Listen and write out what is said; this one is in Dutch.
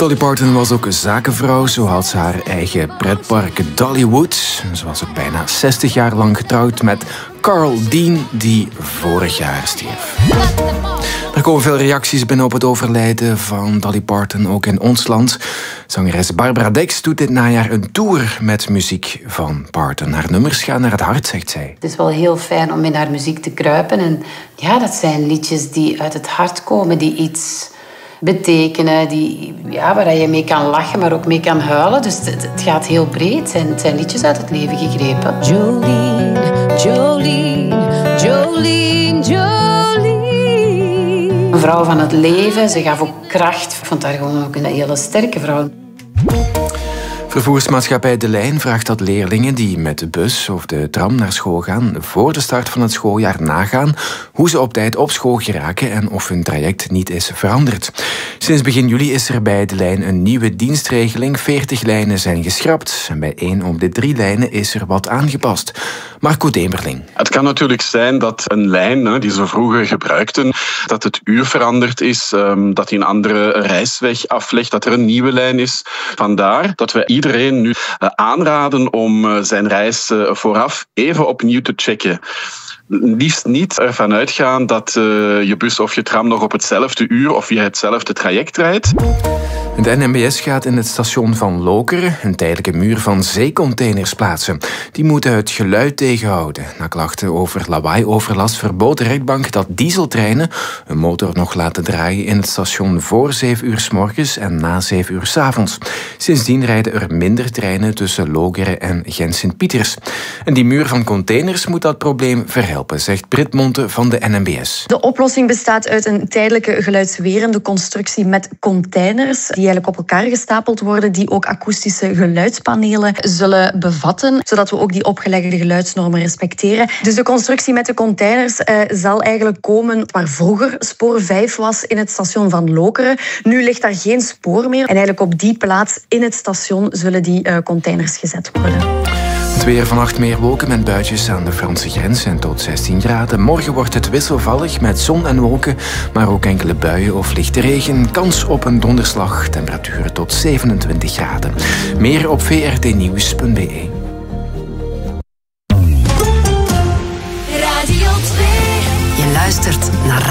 Dolly Parton was ook een zakenvrouw. Zo had ze haar eigen pretpark Dollywood. Ze was ook bijna 60 jaar lang getrouwd met Carl Dean, die vorig jaar stierf. Er komen veel reacties binnen op het overlijden van Dolly Parton, ook in ons land. Zangeres Barbara Dex doet dit najaar een tour met muziek van Parton. Haar nummers gaan naar het hart, zegt zij. Het is wel heel fijn om in haar muziek te kruipen. En ja, dat zijn liedjes die uit het hart komen, die iets betekenen, waar je mee kan lachen, maar ook mee kan huilen. Dus het gaat heel breed. Het zijn liedjes uit het leven gegrepen. Jolene, Jolene, Jolene, Jolene. Een vrouw van het leven. Ze gaf ook kracht. Ik vond haar gewoon ook een hele sterke vrouw. Vervoersmaatschappij De Lijn vraagt dat leerlingen die met de bus of de tram naar school gaan voor de start van het schooljaar nagaan hoe ze op tijd op school geraken en of hun traject niet is veranderd. Sinds begin juli is er bij De Lijn een nieuwe dienstregeling. 40 lijnen zijn geschrapt en bij 1 op de 3 lijnen is er wat aangepast. Marco Demerling. Het kan natuurlijk zijn dat een lijn die ze vroeger gebruikten, dat het uur veranderd is, dat die een andere reisweg aflegt, dat er een nieuwe lijn is. Vandaar dat we iedereen nu aanraden om zijn reis vooraf even opnieuw te checken. Liefst niet ervan uitgaan dat je bus of je tram nog op hetzelfde uur of via hetzelfde traject rijdt. De NMBS gaat in het station van Lokeren een tijdelijke muur van zeecontainers plaatsen. Die moeten het geluid tegenhouden. Na klachten over lawaai-overlast verbood de rechtbank dat dieseltreinen een motor nog laten draaien in het station voor 7 uur 's morgens en na 7 uur 's avonds. Sindsdien rijden er minder treinen tussen Lokeren en Gent-Sint-Pieters. En die muur van containers moet dat probleem verhelpen, zegt Brit Monte van de NMBS. De oplossing bestaat uit een tijdelijke geluidswerende constructie met containers die eigenlijk op elkaar gestapeld worden, die ook akoestische geluidspanelen zullen bevatten, zodat we ook die opgelegde geluidsnormen respecteren. Dus de constructie met de containers zal eigenlijk komen waar vroeger spoor 5 was in het station van Lokeren. Nu ligt daar geen spoor meer en eigenlijk op die plaats in het station zullen die containers gezet worden. Het weer: vannacht meer wolken met buitjes aan de Franse grens en tot 16 graden. Morgen wordt het wisselvallig met zon en wolken, maar ook enkele buien of lichte regen. Kans op een donderslag, temperaturen tot 27 graden. Meer op vrtnieuws.be. Radio 2. Je luistert naar